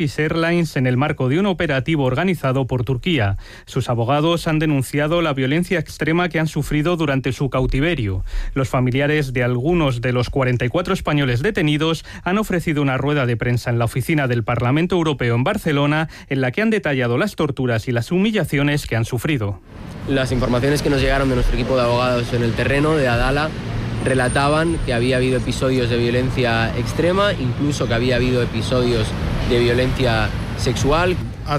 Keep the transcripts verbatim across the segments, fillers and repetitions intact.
Turkish Airlines en el marco de un operativo organizado por Turquía. Sus abogados han denunciado la violencia extrema que han sufrido durante su cautiverio. Los familiares de algunos de los cuarenta y cuatro españoles detenidos han ofrecido una rueda de prensa en la oficina del Parlamento Europeo en Barcelona, en la que han detallado las torturas y las humillaciones que han sufrido. Las informaciones que nos llegaron de nuestro equipo de abogados en el terreno de Adala relataban que había habido episodios de violencia extrema, incluso que había habido episodios de violencia sexual.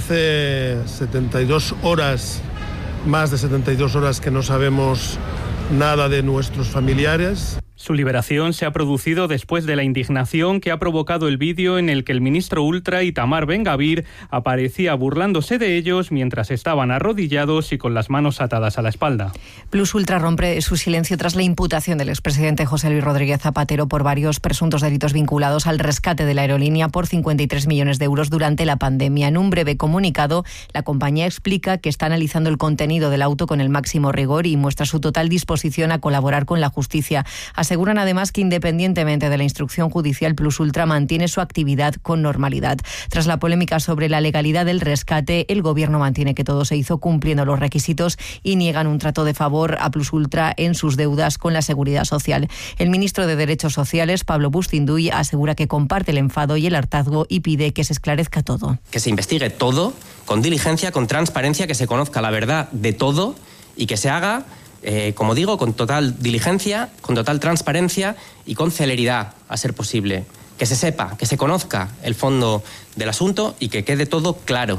Hace setenta y dos horas, más de setenta y dos horas que no sabemos nada de nuestros familiares. Su liberación se ha producido después de la indignación que ha provocado el vídeo en el que el ministro ultra Itamar Ben-Gvir aparecía burlándose de ellos mientras estaban arrodillados y con las manos atadas a la espalda. Plus Ultra rompe su silencio tras la imputación del expresidente José Luis Rodríguez Zapatero por varios presuntos delitos vinculados al rescate de la aerolínea por cincuenta y tres millones de euros durante la pandemia. En un breve comunicado, la compañía explica que está analizando el contenido del auto con el máximo rigor y muestra su total disposición a colaborar con la justicia. Aseguran además que independientemente de la instrucción judicial, Plus Ultra mantiene su actividad con normalidad. Tras la polémica sobre la legalidad del rescate, el Gobierno mantiene que todo se hizo cumpliendo los requisitos y niegan un trato de favor a Plus Ultra en sus deudas con la Seguridad Social. El ministro de Derechos Sociales, Pablo Bustinduy, asegura que comparte el enfado y el hartazgo y pide que se esclarezca todo. Que se investigue todo con diligencia, con transparencia, que se conozca la verdad de todo y que se haga, Eh, como digo, con total diligencia, con total transparencia y con celeridad, a ser posible. Que se sepa, que se conozca el fondo del asunto y que quede todo claro.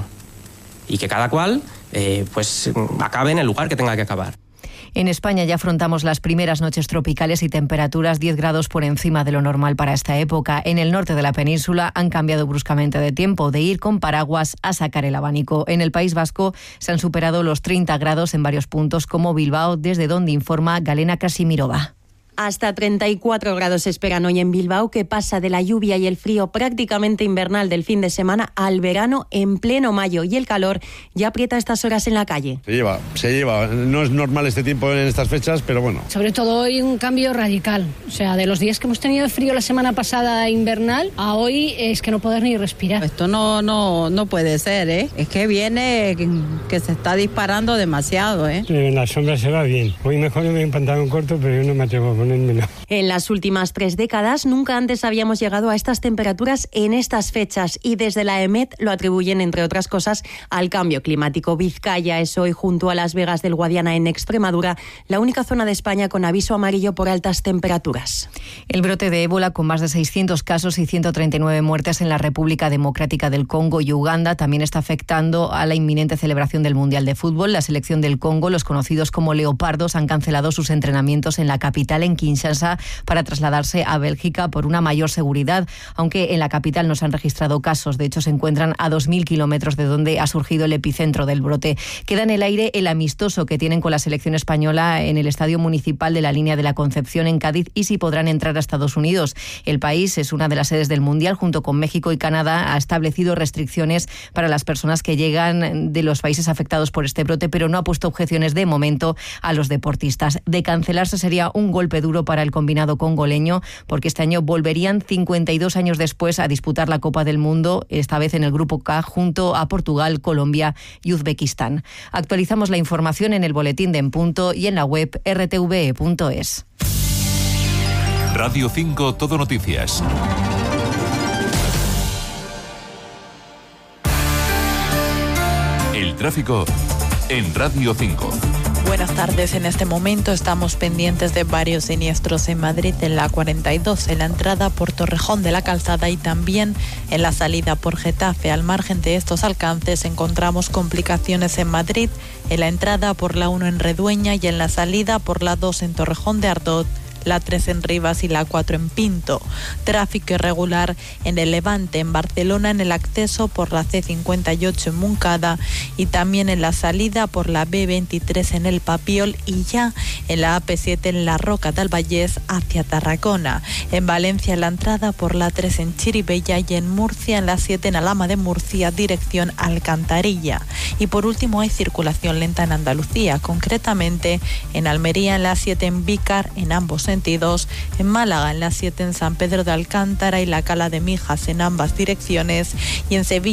Y que cada cual eh, pues acabe en el lugar que tenga que acabar. En España ya afrontamos las primeras noches tropicales y temperaturas diez grados por encima de lo normal para esta época. En el norte de la península han cambiado bruscamente de tiempo, de ir con paraguas a sacar el abanico. En el País Vasco se han superado los treinta grados en varios puntos como Bilbao, desde donde informa Galena Krasimirova. Hasta treinta y cuatro grados esperan hoy en Bilbao, que pasa de la lluvia y el frío prácticamente invernal del fin de semana al verano en pleno mayo, y el calor ya aprieta a estas horas en la calle. Se lleva, se lleva. No es normal este tiempo en estas fechas, pero bueno. Sobre todo hoy un cambio radical. O sea, de los días que hemos tenido de frío la semana pasada invernal, a hoy es que no poder ni respirar. Esto no, no, no puede ser, ¿eh? Es que viene que, que se está disparando demasiado, ¿eh? En la sombra se va bien. Hoy mejor me en pantalón corto, pero yo no me atrevo a ponérmelo. En las últimas tres décadas nunca antes habíamos llegado a estas temperaturas en estas fechas, y desde la EMET lo atribuyen, entre otras cosas, al cambio climático. Vizcaya es hoy, junto a Las Vegas del Guadiana en Extremadura, la única zona de España con aviso amarillo por altas temperaturas. El brote de ébola, con más de seiscientos casos y ciento treinta y nueve muertes en la República Democrática del Congo y Uganda, también está afectando a la inminente celebración del Mundial de Fútbol. La selección del Congo, los conocidos como Leopardos, han cancelado sus entrenamientos en la capital, en Kinshasa, para trasladarse a Bélgica por una mayor seguridad, aunque en la capital no se han registrado casos. De hecho, se encuentran a dos mil kilómetros de donde ha surgido el epicentro del brote. Queda en el aire el amistoso que tienen con la selección española en el Estadio Municipal de la Línea de la Concepción en Cádiz, y si podrán entrar a Estados Unidos. El país es una de las sedes del Mundial. Junto con México y Canadá ha establecido restricciones para las personas que llegan de los países afectados por este brote, pero no ha puesto objeciones de momento a los deportistas. De cancelarse sería un golpe duro para el combinado congoleño, porque este año volverían cincuenta y dos años después a disputar la Copa del Mundo, esta vez en el Grupo K, junto a Portugal, Colombia y Uzbekistán. Actualizamos la información en el boletín de En Punto y en la web erre te ve e punto es. Radio cinco Todo Noticias. El tráfico en Radio cinco. Buenas tardes. En este momento estamos pendientes de varios siniestros en Madrid, en la cuarenta y dos, en la entrada por Torrejón de la Calzada y también en la salida por Getafe. Al margen de estos alcances encontramos complicaciones en Madrid, en la entrada por la uno en Redueña y en la salida por la dos en Torrejón de Ardoz, la tres en Rivas y la cuatro en Pinto. Tráfico irregular en el Levante, en Barcelona, en el acceso por la ce cincuenta y ocho en Moncada y también en la salida por la be veintitrés en el Papiol y ya en la a pe siete en la Roca del Vallés hacia Tarragona. En Valencia, en la entrada por la tres en Chirivella y en Murcia, en la siete en Alhama de Murcia, dirección Alcantarilla. Y por último hay circulación lenta en Andalucía, concretamente en Almería, en la siete en Vícar, en ambos sentidos, en Málaga, en la siete en San Pedro de Alcántara y la Cala de Mijas en ambas direcciones, y en Sevilla